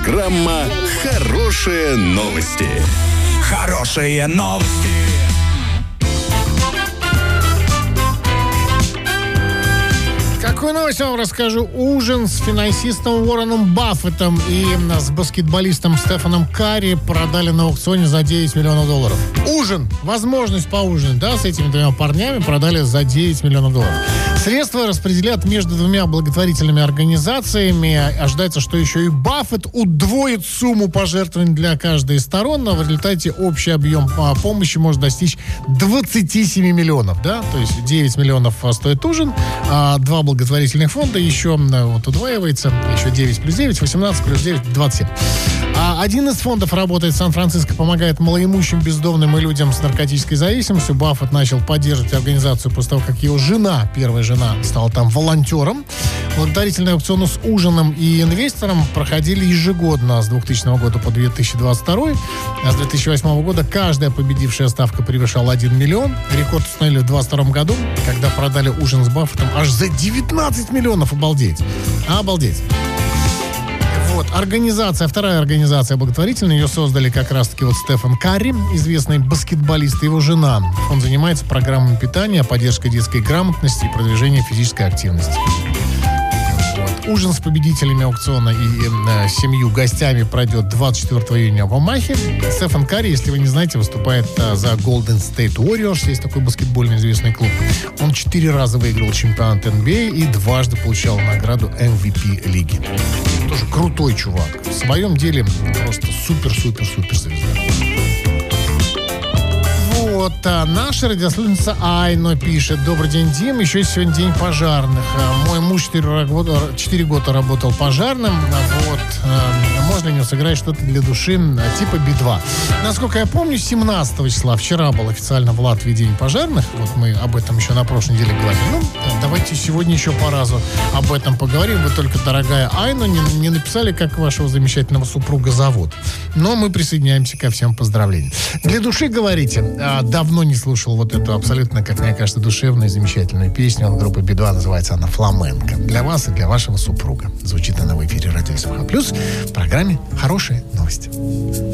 Программа «Хорошие новости». Хорошие новости. Какую новость я вам расскажу? Ужин с финансистом Уорреном Баффетом и с баскетболистом Стефаном Карри продали на аукционе за $9 миллионов. Ужин, возможность поужинать, да, с этими двумя парнями продали за $9 миллионов. Средства распределят между двумя благотворительными организациями. Ожидается, что еще и Баффет удвоит сумму пожертвований для каждой из сторон, но в результате общий объем помощи может достичь 27 миллионов, да, то есть 9 миллионов стоит ужин, а два благотворительных фонда еще вот удваивается, еще 9 плюс 9, 18 плюс 9, 27. Один из фондов работает в Сан-Франциско, помогает малоимущим, бездомным и людям с наркотической зависимостью. Баффет начал поддерживать организацию после того, как его жена, первая жена, стала там волонтером. Благотворительные аукционы с ужином и инвестором проходили ежегодно с 2000 года по 2022. А с 2008 года каждая победившая ставка превышала 1 миллион. Рекорд установили в 2022 году, когда продали ужин с Баффетом аж за 19 миллионов. Обалдеть. Обалдеть. Вот, вторая организация благотворительная, ее создали как раз-таки вот Стефан Карри, известный баскетболист, и его жена. Он занимается программами питания, поддержкой детской грамотности и продвижением физической активности. Вот. Ужин с победителями аукциона и 7 гостями пройдет 24 июня в Омахе. Стефан Карри, если вы не знаете, выступает за Golden State Warriors, есть такой баскетбольный известный клуб. Он 4 раза выиграл чемпионат NBA и дважды получал награду MVP лиги. Тоже крутой чувак. В своем деле просто супер-супер-супер звезда. Вот, наша радиослушательница Айно пишет: добрый день, Дим, еще сегодня день пожарных. Мой муж 4 года работал пожарным. Вот, можно ли мне сыграть что-то для души типа Би-2? Насколько я помню, 17 числа, вчера был официально в Латвии день пожарных. Вот мы об этом еще на прошлой неделе говорили. Ну, давайте сегодня еще по разу об этом поговорим. Вы только, дорогая Айно, не написали, как вашего замечательного супруга зовут. Но мы присоединяемся ко всем поздравлениям. Для души, говорите, давно не слушал вот эту абсолютно, как мне кажется, душевную и замечательную песню от группы Би-2. Называется она «Фламенко». Для вас и для вашего супруга. Звучит она в эфире Радио СМХ+, в программе «Хорошие новости».